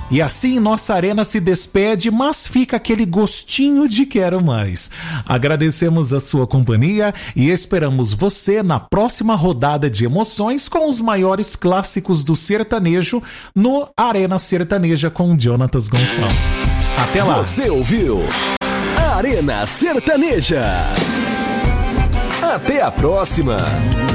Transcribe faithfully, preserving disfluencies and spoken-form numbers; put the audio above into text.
E assim nossa arena se despede, mas fica aquele gostinho de quero mais. Agradecemos a sua companhia e esperamos você na próxima rodada de emoções com os maiores clássicos do sertanejo no Arena Sertaneja com Jonatas Gonçalves. Até lá. Você ouviu Arena Sertaneja. Até a próxima.